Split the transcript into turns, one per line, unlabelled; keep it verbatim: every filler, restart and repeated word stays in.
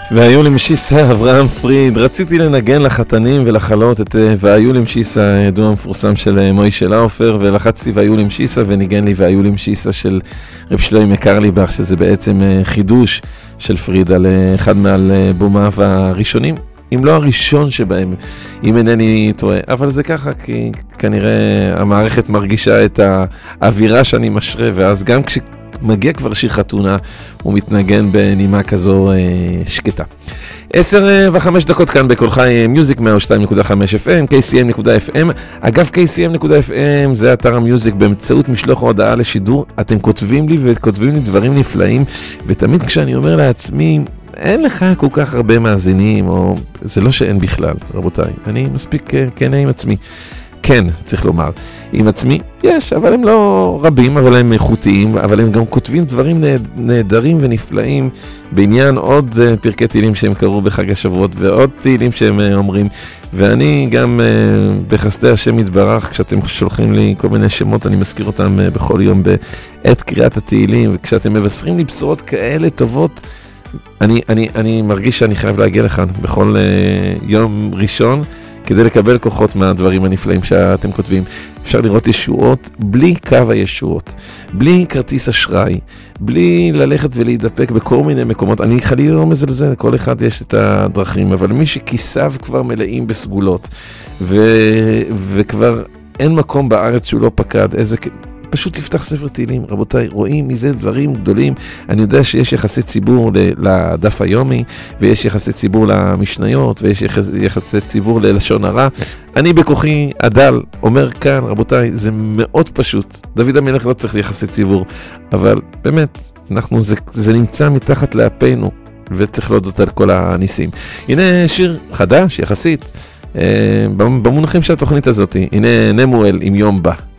והיו לי משיסה אברהם פריד, רציתי לנגן לחתנים ולחלות את והיו לי משיסה, ידוע המפורסם של מוישה לאופר, ולחצתי והיו לי משיסה וניגן לי והיו לי משיסה של רב שלוימי קרליבך, שזה בעצם חידוש של פריד על אחד מהאלבומיו הראשונים, אם לא הראשון שבהם, אם אינני טועה, אבל זה ככה, כי כנראה המערכת מרגישה את האווירה שאני משרה, ואז גם כש... מגיע כבר שיר חתונה, הוא מתנגן בנימה כזו אה, שקטה. עשר וחמש דקות כאן בכל חי מיוזיק מאה ושתיים נקודה חמש אף אם, קיי סי אם נקודה אף אם. אגב, קיי סי אם נקודה אף אם זה אתר המיוזיק, באמצעות משלוח הודעה לשידור, אתם כותבים לי וכותבים לי דברים נפלאים, ותמיד כשאני אומר לעצמי, אין לך כל כך הרבה מאזינים, או זה לא שאין בכלל, רבותיי, אני מספיק כנה עם עצמי. כן, צריך לומר, עם עצמי יש, אבל הם לא רבים, אבל הם איכותיים, אבל הם גם כותבים דברים נהדרים ונפלאים, בעניין עוד פרקי תהילים שהם קראו בחג השבועות, ועוד תהילים שהם אומרים, ואני גם בחסדי השם יתברך, כשאתם שולחים לי כל מיני שמות, אני מזכיר אותם בכל יום בעת קריאת התהילים, וכשאתם מבשרים לי בשורות כאלה טובות, אני, אני, אני מרגיש שאני חייב להגיע לכאן בכל יום ראשון, כדי לקבל כוחות מהדברים הנפלאים שאתם כותבים. אפשר לראות ישועות בלי קו הישועות, בלי כרטיס אשראי, בלי ללכת ולהידפק בכל מיני מקומות. אני חלילה לא מזלזל, לכל אחד יש את הדרכים, אבל מי שכיסיו כבר מלאים בסגולות, ו... וכבר אין מקום בארץ שהוא לא פקד, איזה... פשוט תפתח ספר תהילים, רבותיי, רואים מזה דברים גדולים. אני יודע שיש יחסי ציבור לדף היומי, ויש יחסי ציבור למשניות, ויש יחסי ציבור ללשון הרע. אני בכוחי הדל אומר כאן, רבותיי, זה מאוד פשוט. דוד המלך לא צריך יחסי ציבור, אבל באמת, אנחנו, זה, זה נמצא מתחת לאפינו, וצריך להודות על כל הניסים. הנה שיר חדש, יחסית, במונחים של התוכנית הזאת. הנה נמואל עם יום בא.